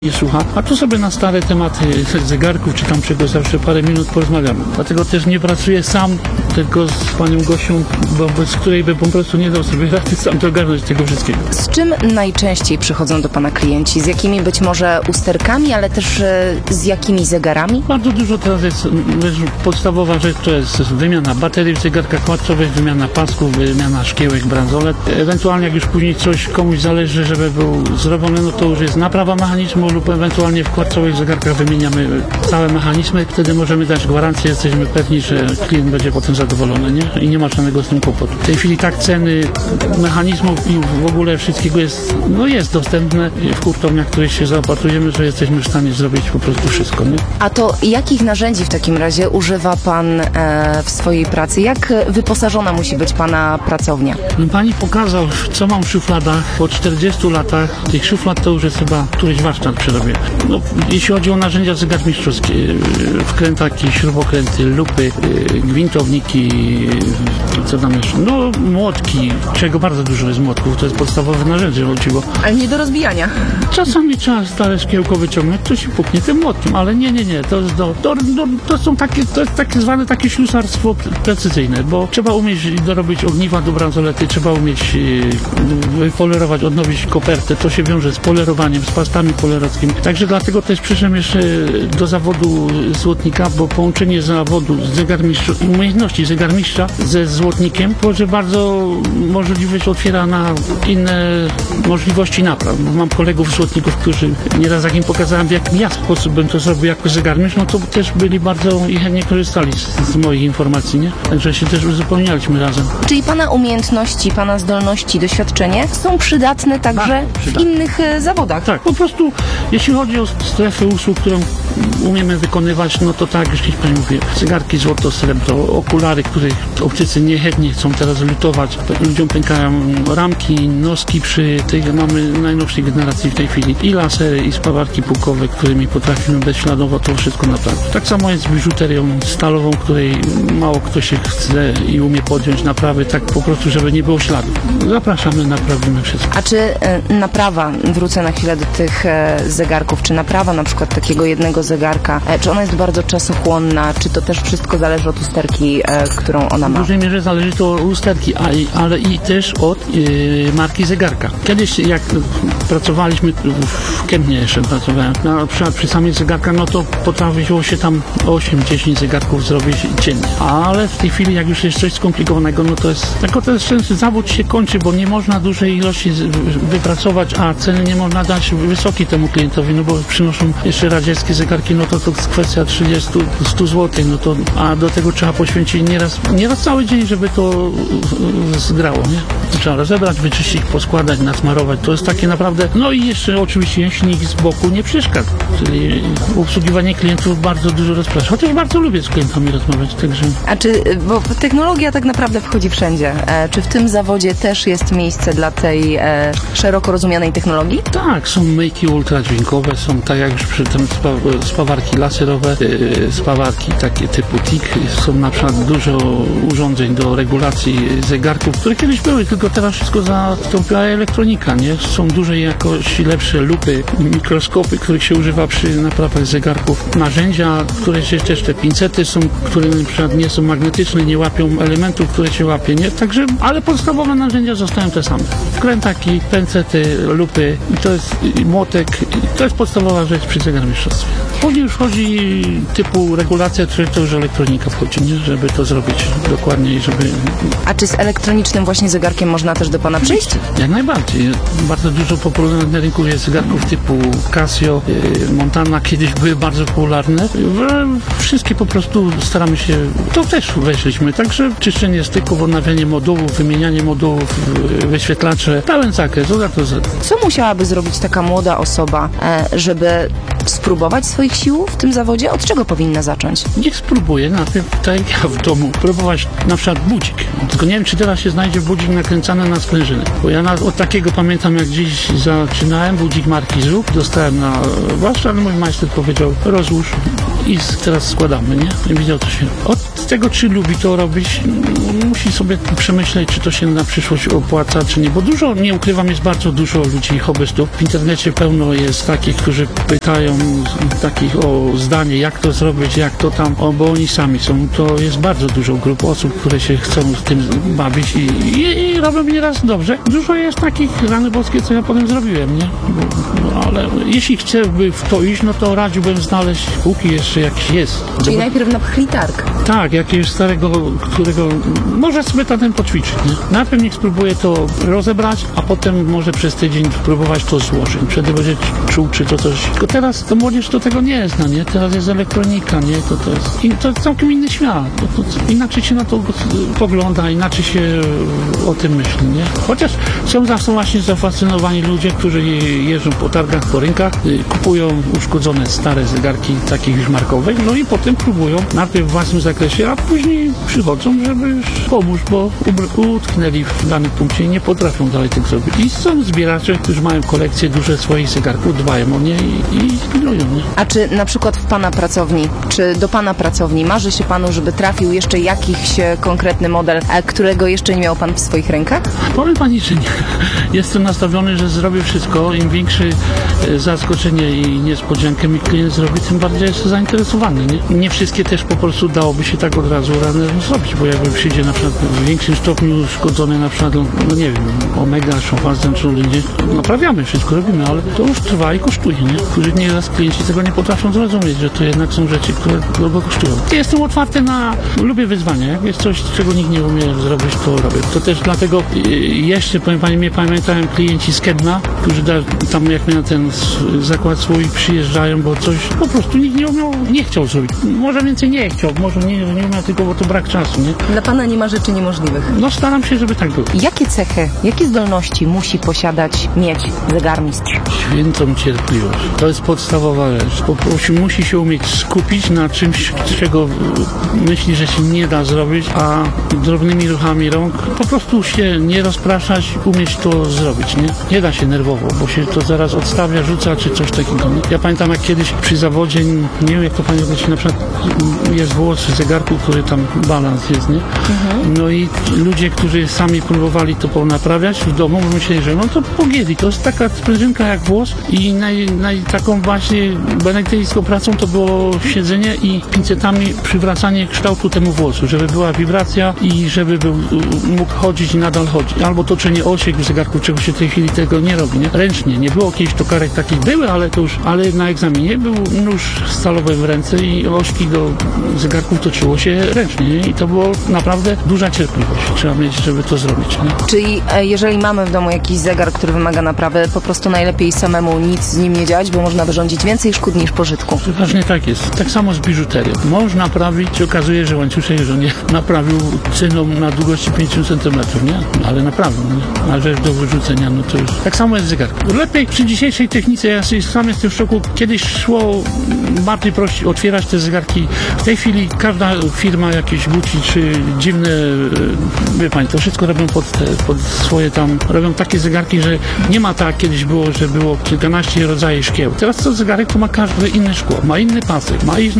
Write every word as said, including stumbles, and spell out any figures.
nie słucha, a tu sobie na stare tematy zegarków czy tam czegoś zawsze parę minut porozmawiamy. Dlatego też nie pracuję sam, tylko z panią Gosią, bo bez której by po prostu nie dał sobie rady sam dogarnąć tego wszystkiego. Z czym najczęściej przychodzą do pana klienci? Z jakimi być może usterkami, ale też e, z jakimi zegarami? Bardzo dużo teraz jest, wiesz, podstawowa rzecz to jest wymiana baterii w zegarkach kwarcowych, wymiana pasków, wymiana szkiełek, bransolet. Ewentualnie jak już później coś komuś zależy, żeby był zrobiony, no to już jest naprawa mechanizmu lub ewentualnie w kwarcowych zegarkach wymieniamy całe mechanizmy. Wtedy możemy dać gwarancję, jesteśmy pewni, że klient będzie potem zadowolony, nie? I nie ma żadnego z tym kłopotu. W tej chwili tak ceny mechanizmów i w ogóle wszystkiego jest, no jest dostępne w hurtowniach, w których się zaopatrujemy, że jesteśmy w stanie zrobić po prostu wszystko, nie? A to jakich narzędzi w takim razie używa pan e, w swojej pracy? Jak wyposażona musi być pana pracownia? Pani pokazał, co mam w szufladach. Po czterdziestu latach tych szuflad to już jest chyba któryś warsztat przerobię. No, jeśli chodzi o narzędzia zegarmistrzowskie, wkrętaki, śrubokręty, lupy, gwintowniki, co tam jeszcze? No, młotki, czego bardzo dużo jest młotków, to jest podstawowe narzędzie, chodziło. Ale nie do rozbijania. Czasami trzeba stare szkiełko wyciągnąć, to się puknie tym młotkiem, ale nie, nie, nie, to jest do, to, do, to są takie, to jest takie zwane takie ślusarstwo precyzyjne, bo trzeba umieć dorobić ogniwa do bransolety, trzeba umieć wypolerować, odnowić kopertę, to się wiąże z polerowaniem, z pastami polerowskimi. Także dlatego też przyszedłem jeszcze do zawodu złotnika, bo połączenie zawodu zegarmistrza i umiejętności zegarmistrza ze złotnikiem, to że bardzo możliwość otwiera na inne możliwości napraw. Bo mam kolegów złotników, którzy nieraz jak im pokazałem, w jaki ja sposób bym to zrobił jako zegarmistrz, no to też byli bardzo i chętnie korzystali z, z moich informacji, nie? Także się też uzupełnialiśmy razem. Czyli pana umiejętności, pana zdolności, doświadczenie są przydatne także tak, w przydatne. innych e, zawodach? Tak, po prostu jeśli chodzi o strefę usług, którą umiemy wykonywać, no to tak, już kiedyś pani mówię, zegarki złoto, srebro, okulary, których optycy niechętnie chcą teraz lutować. Ludziom pękają ramki, noski przy tych, mamy najnowszej generacji w tej chwili i lasery, i spawarki pułkowe, którymi potrafimy bezśladowo to wszystko naprawić. Tak samo jest z biżuterią stalową, której mało kto się chce i umie podjąć naprawy, tak po prostu, żeby nie było śladu. Zapraszamy, naprawimy wszystko. A czy e, naprawa, wrócę na chwilę do tych e, zegarków, czy naprawa na przykład takiego jednego zegarka, e, czy ona jest bardzo czasochłonna, czy to też wszystko zależy od usterki, e, którą ona W ma? dużej mierze zależy to od usterki, a, ale i też od yy, marki zegarka. Kiedyś jak pracowaliśmy, w Kępnie jeszcze pracowałem, na przykład przy samych zegarkach, no to potrafiło się tam osiem dziesięć zegarków zrobić dziennie. Ale w tej chwili jak już jest coś skomplikowanego, no to jest, tylko to jest często zawód się kończy, bo nie można dużej ilości z, wypracować, a ceny nie można dać wysokiej temu klientowi, no bo przynoszą jeszcze radzieckie zegarki, no to to jest kwestia trzydzieści do stu złotych, no to, a do tego trzeba poświęcić nieraz, nieraz cały dzień, żeby to zgrało, nie? Trzeba rozebrać, wyczyścić, poskładać, nasmarować, to jest takie naprawdę, no i jeszcze oczywiście jeśli z boku nie przeszkadza, czyli obsługiwanie klientów bardzo dużo rozprasza, chociaż bardzo lubię z klientami rozmawiać, także... A czy, bo technologia tak naprawdę wchodzi wszędzie, e, czy w tym zawodzie też jest miejsce dla tej e, szeroko rozumianej technologii? Tak, są myjki ultradźwiękowe, są tak jak już przy tym spa, spawarki laserowe, yy, spawarki takie typu T I K, są na przykład dużo urządzeń do regulacji zegarków, które kiedyś były, tylko teraz wszystko zastąpiła elektronika, nie? Są dużej jakości lepsze lupy, mikroskopy, których się używa przy naprawach zegarków, narzędzia, które się też te pincety są, które na przykład nie są magnetyczne, nie łapią elementów, które się łapie, nie? Także, ale podstawowe narzędzia zostają te same. Wkrętaki, pincety, lupy, i to jest i młotek, i to jest podstawowa rzecz przy zegarmistrzostwie. Później już wchodzi typu regulacja, czy to już elektronika wchodzi, nie? Żeby to zrobić dokładnie i żeby... A czy z elektronicznym właśnie zegarkiem można też do pana przyjść? Jak najbardziej. Bardzo dużo popularnych na rynku jest zegarków typu Casio, Montana, kiedyś były bardzo popularne. Wszystkie po prostu staramy się, to też weszliśmy, także czyszczenie styków, odnawianie modułów, wymienianie modułów, wyświetlacze, pełen zakres, od A do Z. Co musiałaby zrobić taka młoda osoba, e, żeby spróbować swoich sił w tym zawodzie? Od czego powinna zacząć? Niech spróbuje najpierw, tak jak ja w domu, próbować na przykład budzik. Tylko nie wiem, czy teraz się znajdzie budzik nakręcany na sprężynę. Bo ja na, od takiego pamiętam, jak dziś zaczynałem, budzik marki Zrób, dostałem na warsztat, mój majster powiedział, rozłóż i s- teraz składamy, nie? I widział, co się... Od tego, czy lubi to robić, m, musi sobie przemyśleć, czy to się na przyszłość opłaca, czy nie, bo dużo, nie ukrywam, jest bardzo dużo ludzi, hobbystów. W internecie pełno jest takich, którzy pytają takich o zdanie, jak to zrobić, jak to tam, o, bo oni sami są. To jest bardzo dużo grup osób, które się chcą z tym bawić i, i, i robią nieraz dobrze. Dużo jest takich, rany boskie, co ja potem zrobiłem, nie? Bo, no, ale jeśli chciałby w to iść, no to radziłbym znaleźć, póki jeszcze jakiś jest. Czyli Bo- najpierw napchli targ. tak, jakiegoś starego, którego może sobie ten poćwiczyć. Nie? Najpierw niech spróbuje to rozebrać, a potem może przez tydzień spróbować to złożyć. Wtedy będzie czuł, czy to coś. Tylko teraz to młodzież do tego nie zna, nie? Teraz jest elektronika, nie? To, to, jest, i to jest całkiem inny świat. To, to, inaczej się na to pogląda, inaczej się o tym myśli, nie? Chociaż są zawsze właśnie zafascynowani ludzie, którzy jeżdżą po targach, po rynkach, y, kupują uszkodzone stare zegarki, takich już markowych, no i potem próbują najpierw w własnym zakresie, a później przychodzą, żeby pomóc, bo ubr- utknęli w danym punkcie i nie potrafią dalej tego zrobić. I są zbieracze, którzy mają kolekcje duże swoich zegarków, dbają o nie i, i pilnują, nie? A czy na przykład w Pana pracowni, czy do Pana pracowni marzy się Panu, żeby trafił jeszcze jakiś e, konkretny model, e, którego jeszcze nie miał Pan w swoich rękach? Powiem pani, że nie. Jestem nastawiony, że zrobię wszystko. Im większe e, zaskoczenie i niespodziankę mi klient zrobi, tym bardziej jest zainteresowany. Nie, nie wszystkie też po prostu dałoby się tak od razu rano zrobić, bo jakby przyjdzie na przykład w większym stopniu uszkodzone na przykład, no nie wiem, Omega, Szofazen, czy ludzie, naprawiamy, wszystko robimy, ale to już trwa i kosztuje, nie? Którzy nieraz klienci tego nie potrafią zrozumieć, że to jednak są rzeczy, które drogo kosztują. Jestem otwarty na, lubię wyzwania, jak jest coś, czego nikt nie umie zrobić, to robię. To też dlatego y, jeszcze, powiem pani, mnie pamiętają klienci z Kedna, którzy da, tam jak miałem ten s- zakład swój, przyjeżdżają, bo coś po prostu nikt nie umiał, nie chciał zrobić. Może więcej nie chciał, może nie, nie umiał, tylko bo to brak czasu, nie? Dla Pana nie ma rzeczy niemożliwych. No staram się, żeby tak było. Jakie cechy, jakie zdolności musi posiadać, mieć zegarmistrz? Świętą cierpliwość. To jest podstawowa rzecz. Po prostu musi się umieć skupić na czymś, czego y, myśli, że się nie da zrobić, a drobnymi ruchami rąk po prostu się nie rozpraszać, umieć to zrobić, nie? Nie da się nerwowo, bo się to zaraz odstawia, rzuca, czy coś takiego. Nie? Ja pamiętam, jak kiedyś przy zawodzie, nie wiem, jak to pamiętacie, na przykład jest włos w zegarku, który tam balans jest, nie? No i ludzie, którzy sami próbowali to ponaprawiać w domu, myśleli, że no to pogięli. To jest taka sprężynka jak włos i naj, naj, taką właśnie benedyktyńską pracą to było siedzenie i pincetami przywracanie kształtu temu włosu, żeby była wibracja i żeby był, mógł chodzić i nadal chodzi. Albo toczenie osiek w zegarku, czego się w tej chwili tego nie robi, nie? Ręcznie. Nie było kiedyś tokarek takich, były, ale to już, ale na egzaminie był nóż stalowy w ręce i ośki do zegarków toczyło się ręcznie, nie? I to było naprawdę duża cierpliwość. Trzeba mieć, żeby to zrobić, nie? Czyli e, jeżeli mamy w domu jakiś zegar, który wymaga naprawy, po prostu najlepiej samemu nic z nim nie działać, bo można wyrządzić więcej szkód niż pożytku. Przeważnie tak jest. Tak samo z biżuterią. Można naprawić, się okazuje, że łańcuszek, że nie naprawił cyną na długości pięć centymetrów, nie? Ale naprawdę, nie? A rzecz do wyrzucenia, no to już... Tak samo jest zegarek. Lepiej przy dzisiejszej technice, ja sobie sam jestem w szoku, kiedyś szło bardziej prościej otwierać te zegarki. W tej chwili każda firma, jakieś Gucci czy dziwne, e, wie pani, to wszystko robią pod, te, pod swoje tam, robią takie zegarki, że nie ma tak kiedyś było, że było kilkanaście rodzajów szkieł. Teraz co zegarek to ma każde inne szkło, ma inny pasek, ma inny